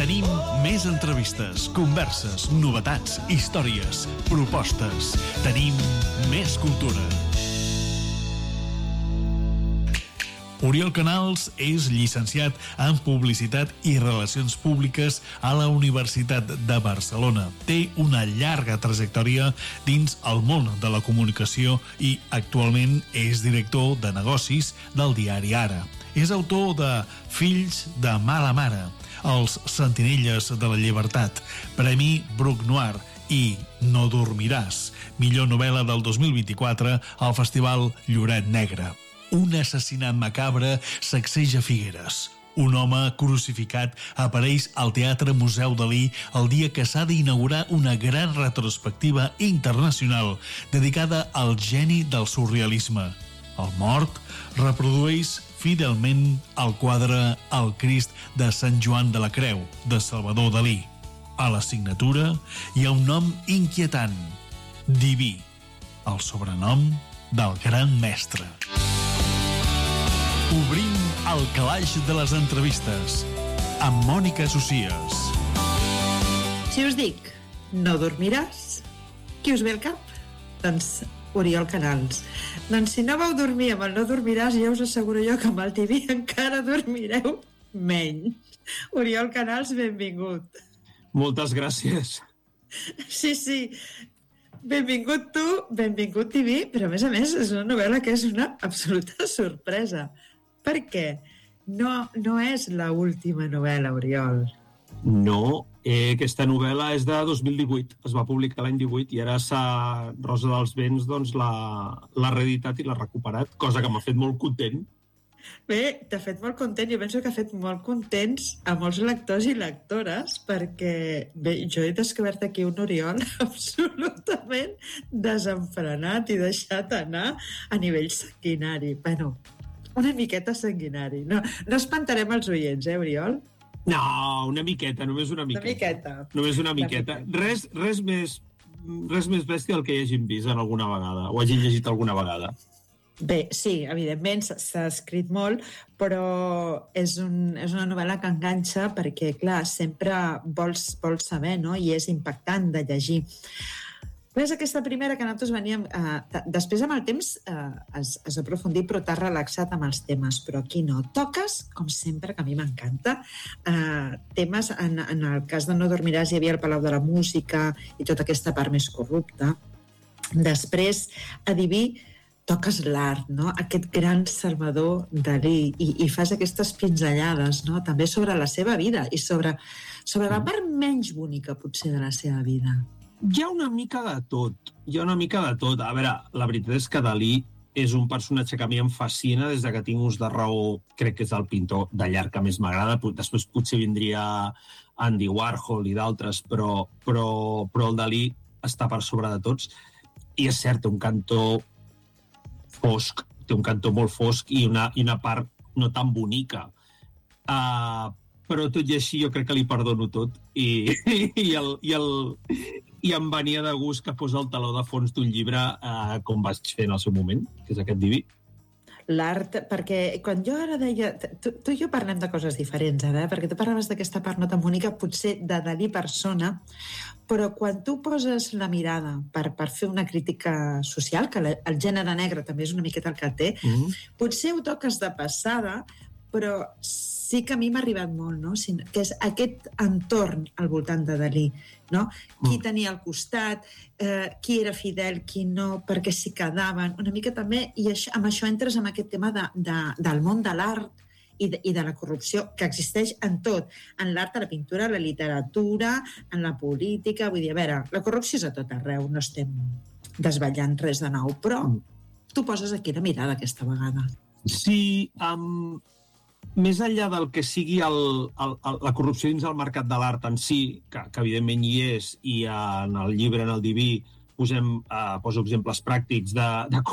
Tenim més entrevistes, converses, novetats, històries, propostes. Tenim més cultura. Oriol Canals és llicenciat en Publicitat i Relacions Públiques a la Universitat de Barcelona. Té una llarga trajectòria dins el món de la comunicació i actualment és director de negocis del diari Ara. És autor de Fills de mala mare, Els sentinelles de la llibertat, Premi Bruc Noir i No dormiràs, millor novel·la del 2024 al Festival Lloret Negre. Un assassinat macabre sacseja Figueres. Un home crucificat apareix al Teatre Museu Dalí el dia que s'ha d'inaugurar una gran retrospectiva internacional dedicada al geni del surrealisme. El mort reprodueix fidelment el quadre El Crist de Sant Joan de la Creu, de Salvador Dalí. A la signatura hi ha un nom inquietant, Diví, el sobrenom del gran mestre. Obrim el calaix de les entrevistes amb Mònica Socias. Si us dic No dormiràs, qui us ve al cap? Doncs Oriol Canals. Doncs si no vau dormir amb el No dormiràs, ja us asseguro jo que amb el TV encara dormireu menys. Oriol Canals, benvingut. Moltes gràcies. Sí. Benvingut tu, benvingut TV, però a més és una novel·la que és una absoluta sorpresa. Perquè no és l'última novel·la, Oriol. No, aquesta novel·la és de 2018, es va publicar l'any 18 i ara Rosa dels Vents doncs, l'ha reeditat i l'ha recuperat, cosa que m'ha fet molt content. Bé, t'ha fet molt content, jo penso que ha fet molt contents a molts lectors i lectores, perquè bé, jo he descobert aquí un Oriol absolutament desenfrenat i deixat anar a nivell sanguinari. Bueno, una miqueta sanguinari. No espantarem els oients, Oriol? No, una miqueta, només una miqueta. Només una miqueta. Res més bèstia del que hagin vist alguna vegada, o hagin llegit alguna vegada. Bé, sí, evidentment s'ha escrit molt, però és una novel·la que enganxa perquè, clar, sempre vols saber, no? I és impactant de llegir. És aquesta primera que nosaltres veníem... després, amb el temps, has aprofundit, però t'has relaxat amb els temes, però aquí no. Toques, com sempre, que a mi m'encanta, temes, en el cas de No dormiràs hi havia el Palau de la Música i tota aquesta part més corrupta. Després, a Diví, toques l'art, no? Aquest gran Salvador Dalí, i fas aquestes pinzellades, no? També sobre la seva vida i sobre la part menys bonica, potser, de la seva vida. Hi ha una mica de tot. A veure, la veritat és que Dalí és un personatge que a mi em fascina des que tinc ús de raó. Crec que és el pintor de llarg que més m'agrada. Després potser vindria Andy Warhol i d'altres, però el Dalí està per sobre de tots. I és cert, té un cantó fosc, té un cantó molt fosc i una part no tan bonica. Però tot i així jo crec que li perdono tot i em venia de gust que fos el taló de fons d'un llibre com vaig fer en el seu moment, que és aquest Diví. L'art, perquè quan jo ara deia... Tu i jo parlem de coses diferents ara, perquè tu parlaves d'aquesta part no tan bonica, potser de Dalí persona, però quan tu poses la mirada per fer una crítica social, que el gènere negre també és una miqueta el que té, potser ho toques de passada, però sí que a mi m'ha arribat molt, no? Que és aquest entorn al voltant de Dalí, no? Qui tenia al costat, qui era fidel, qui no, perquè s'hi quedaven, una mica també, i amb això entres en aquest tema del món de l'art i de la corrupció que existeix en tot, en l'art, a la pintura, a la literatura, en la política, vull dir, a veure, la corrupció és a tot arreu, no estem desvetllant res de nou, però tu poses aquí la mirada aquesta vegada. Sí, més enllà del que sigui la corrupció dins el mercat de l'art en si, que evidentment hi és, i en el llibre, en el Diví, poso exemples pràctics de